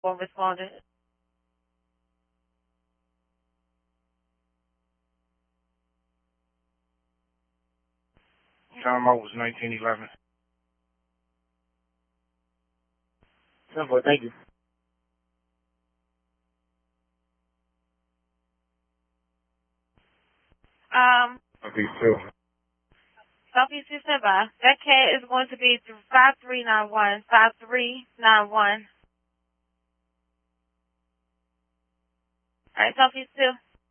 One responded. Time out was 1911. 10-4, thank you. Southeast 2. Southeast 2 standby. That cat is going to be 5391. 5391. Alright, Southeast 2.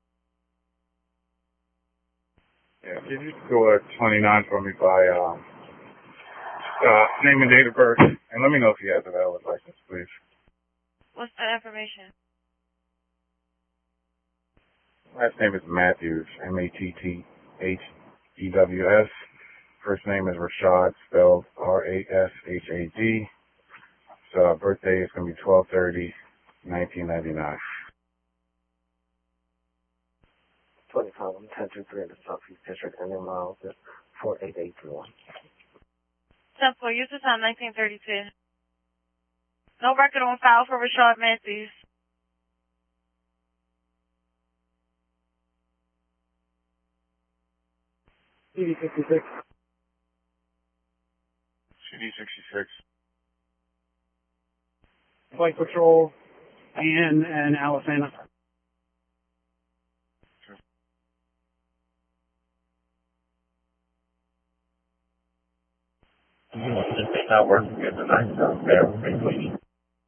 Yeah, can you go at 29 for me by name and date of birth, and let me know if he has a valid license, please. What's that information? Last name is Matthews, Matthews. First name is Rashad, spelled Rashad. So birthday is going to be 12/30/1999. 25, I'm 1023 in the Southeast District, and then miles is 48831. 10-4, use the time 1932. No record on file for Rashad Matthews. CD 66. CD 66. Flight Patrol and Alisana. It's not working here tonight, so bear with me, please.